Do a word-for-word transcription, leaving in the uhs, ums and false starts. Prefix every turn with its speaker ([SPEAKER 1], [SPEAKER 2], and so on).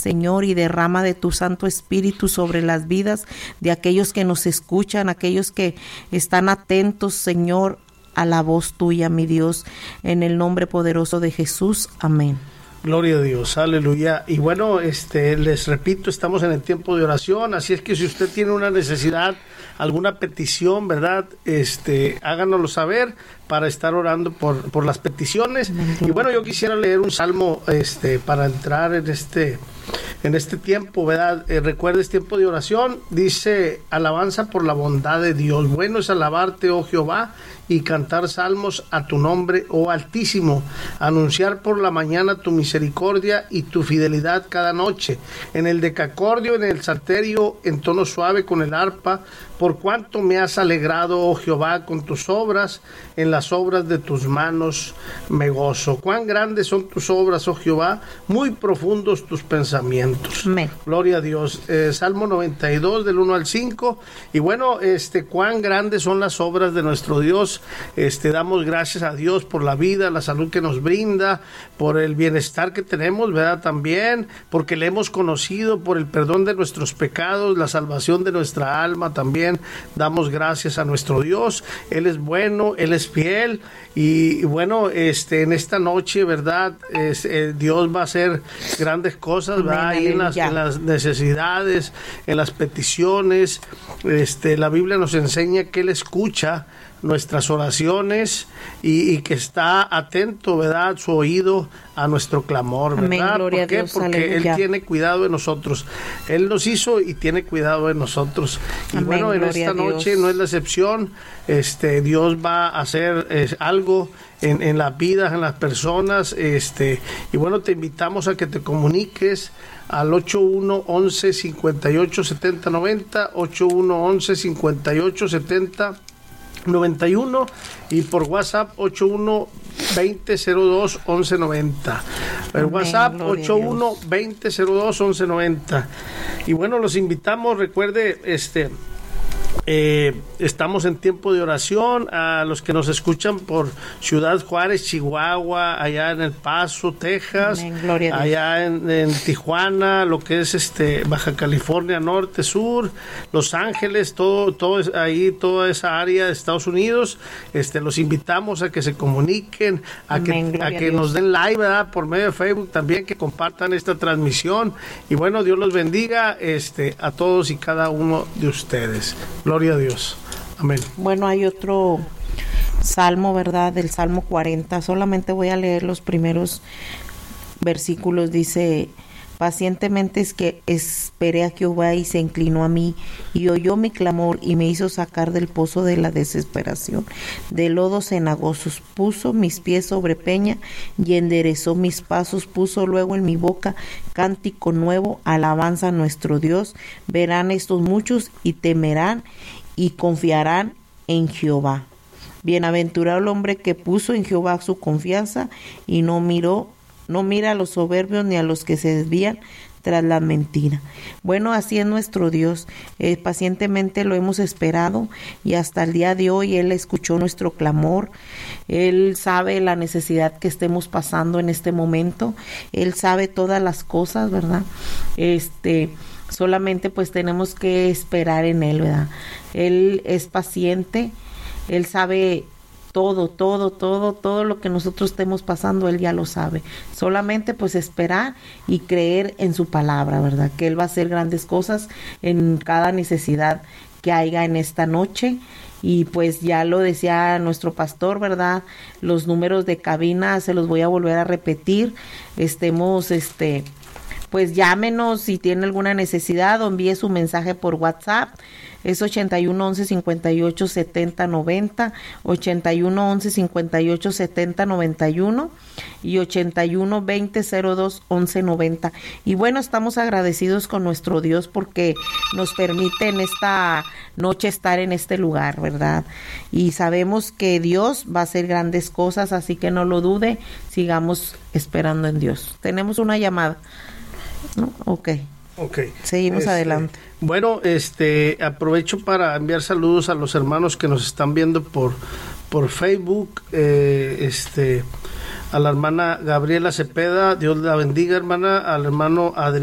[SPEAKER 1] Señor, y derrama de tu Santo Espíritu sobre las vidas de aquellos que nos escuchan, aquellos que están atentos, Señor, a la voz tuya, mi Dios, en el nombre poderoso de Jesús. Amén.
[SPEAKER 2] Gloria a Dios, aleluya. Y bueno, este, les repito, estamos en el tiempo de oración, así es que si usted tiene una necesidad, alguna petición, ¿verdad? Este, háganoslo saber para estar orando por, por las peticiones. Y bueno, yo quisiera leer un salmo, este, para entrar en este, en este tiempo, ¿verdad? Eh, recuerda, es tiempo de oración. Dice: alabanza por la bondad de Dios. Bueno es alabarte, oh Jehová, y cantar salmos a tu nombre, oh Altísimo, anunciar por la mañana tu misericordia y tu fidelidad cada noche, en el decacordio, en el salterio, en tono suave con el arpa, por cuanto me has alegrado, oh Jehová, con tus obras, en las obras de tus manos me gozo. Cuán grandes son tus obras, oh Jehová, muy profundos tus pensamientos.
[SPEAKER 1] Amén.
[SPEAKER 2] Gloria a Dios. Eh, Salmo noventa y dos, del uno al cinco. Y bueno, este, cuán grandes son las obras de nuestro Dios. Este, damos gracias a Dios por la vida, la salud que nos brinda, por el bienestar que tenemos, ¿verdad? También, porque le hemos conocido, por el perdón de nuestros pecados, la salvación de nuestra alma. También damos gracias a nuestro Dios. Él es bueno, Él es fiel. Y, y bueno, este, en esta noche, ¿verdad? Es, eh, Dios va a hacer grandes cosas, ¿verdad? Ahí en las, en las necesidades, en las peticiones. Este, la Biblia nos enseña que Él escucha nuestras oraciones y, y que está atento, ¿verdad? Su oído a nuestro clamor, ¿verdad?
[SPEAKER 1] Amén, gloria
[SPEAKER 2] ¿Por qué?
[SPEAKER 1] a Dios,
[SPEAKER 2] Porque
[SPEAKER 1] aleluya.
[SPEAKER 2] Él tiene cuidado de nosotros. Él nos hizo y tiene cuidado de nosotros. Y
[SPEAKER 1] Amén,
[SPEAKER 2] bueno, en
[SPEAKER 1] gloria
[SPEAKER 2] esta
[SPEAKER 1] a Dios.
[SPEAKER 2] noche no es la excepción. Este, Dios va a hacer eh, algo en, en las vidas, en las personas. Este, y bueno, te invitamos a que te comuniques al ocho uno once cincuenta y ocho setenta noventa, ocho uno once cincuenta y ocho setenta noventa y uno, y por WhatsApp ocho uno veinte cero dos once noventa. El
[SPEAKER 1] Amén,
[SPEAKER 2] WhatsApp
[SPEAKER 1] gloria a
[SPEAKER 2] ocho uno veinte cero dos once noventa. Y bueno, los invitamos, recuerde, este Eh, estamos en tiempo de oración. A los que nos escuchan por Ciudad Juárez, Chihuahua, allá en El Paso, Texas,
[SPEAKER 1] Amén, gloria a Dios.
[SPEAKER 2] allá en, en Tijuana, lo que es este Baja California Norte, Sur, Los Ángeles, todo, todo es ahí, toda esa área de Estados Unidos. Este, los invitamos a que se comuniquen, a
[SPEAKER 1] Amén,
[SPEAKER 2] que, a
[SPEAKER 1] gloria a
[SPEAKER 2] que
[SPEAKER 1] Dios.
[SPEAKER 2] nos den like, ¿verdad? Por medio de Facebook también, que compartan esta transmisión. Y bueno, Dios los bendiga, este, a todos y cada uno de ustedes. Gloria a Dios. Amén.
[SPEAKER 1] Bueno, hay otro salmo, ¿verdad? Del Salmo cuarenta. Solamente voy a leer los primeros versículos. Dice: pacientemente es que esperé a Jehová y se inclinó a mí y oyó mi clamor y me hizo sacar del pozo de la desesperación, de lodo cenagosos. Puso mis pies sobre peña y enderezó mis pasos. Puso luego en mi boca cántico nuevo, alabanza a nuestro Dios. Verán estos muchos y temerán y confiarán en Jehová. Bienaventurado el hombre que puso en Jehová su confianza y no miró No mira a los soberbios ni a los que se desvían tras la mentira. Bueno, así es nuestro Dios. Eh, pacientemente lo hemos esperado y hasta el día de hoy Él escuchó nuestro clamor. Él sabe la necesidad que estemos pasando en este momento. Él sabe todas las cosas, ¿verdad? Este, solamente pues tenemos que esperar en Él, ¿verdad? Él es paciente. Él sabe todo, todo, todo, todo lo que nosotros estemos pasando, Él ya lo sabe. Solamente pues esperar y creer en su palabra, ¿verdad? Que Él va a hacer grandes cosas en cada necesidad que haya en esta noche. Y pues ya lo decía nuestro pastor, ¿verdad? Los números de cabina se los voy a volver a repetir. Estemos, este, pues llámenos si tiene alguna necesidad o envíe su mensaje por WhatsApp. Es ochenta y uno once cincuenta y ocho setenta noventa, ochenta y uno once cincuenta y ocho setenta noventa y uno y ochenta y uno veinte cero dos once noventa. Y bueno, estamos agradecidos con nuestro Dios porque nos permite en esta noche estar en este lugar, ¿verdad? Y sabemos que Dios va a hacer grandes cosas, así que no lo dude, sigamos esperando en Dios. Tenemos una llamada, ¿no? Ok.
[SPEAKER 2] Okay.
[SPEAKER 1] Seguimos
[SPEAKER 2] este,
[SPEAKER 1] adelante.
[SPEAKER 2] Bueno, este, aprovecho para enviar saludos a los hermanos que nos están viendo por, por Facebook, eh, este, a la hermana Gabriela Cepeda, Dios la bendiga, hermana, al hermano Adrián